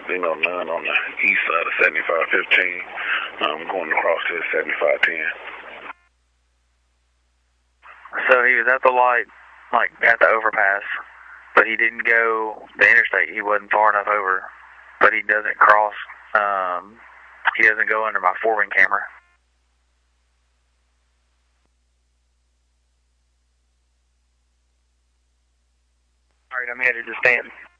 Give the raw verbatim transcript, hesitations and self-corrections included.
you know, none on the east side of seventy-five fifteen. I'm going across to seventy-five ten. So he was at the light, like at the overpass, but he didn't go the interstate. He wasn't far enough over, but he doesn't cross. Um, he doesn't go under my four-wing camera. All right, I'm headed to Stanton.